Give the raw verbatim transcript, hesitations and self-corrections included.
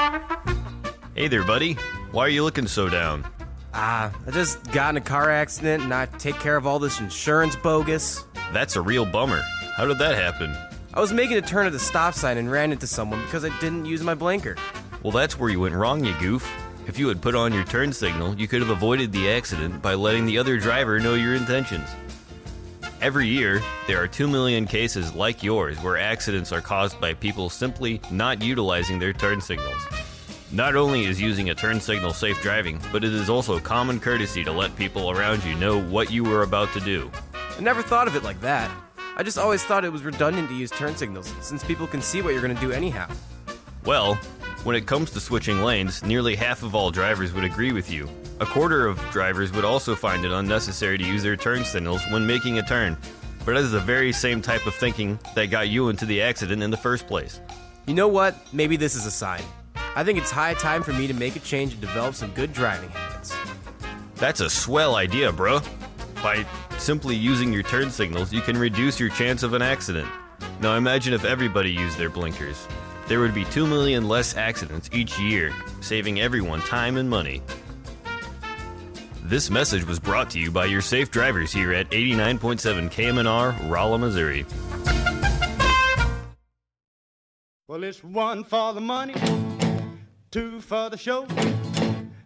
Hey there, buddy. Why are you looking so down? Ah, I just got in a car accident and I take care of all this insurance bogus. That's a real bummer. How did that happen? I was making a turn at the stop sign and ran into someone because I didn't use my blinker. Well, that's where you went wrong, you goof. If you had put on your turn signal, you could have avoided the accident by letting the other driver know your intentions. Every year, there are two million cases like yours where accidents are caused by people simply not utilizing their turn signals. Not only is using a turn signal safe driving, but it is also common courtesy to let people around you know what you were about to do. I never thought of it like that. I just always thought it was redundant to use turn signals, since people can see what you're going to do anyhow. Well, when it comes to switching lanes, nearly half of all drivers would agree with you. A quarter of drivers would also find it unnecessary to use their turn signals when making a turn. But that is the very same type of thinking that got you into the accident in the first place. You know what? Maybe this is a sign. I think it's high time for me to make a change and develop some good driving habits. That's a swell idea, bro. By simply using your turn signals, you can reduce your chance of an accident. Now imagine if everybody used their blinkers. There would be two million less accidents each year, saving everyone time and money. This message was brought to you by your safe drivers here at eighty-nine point seven K M N R, Rolla, Missouri. Well, it's one for the money, two for the show.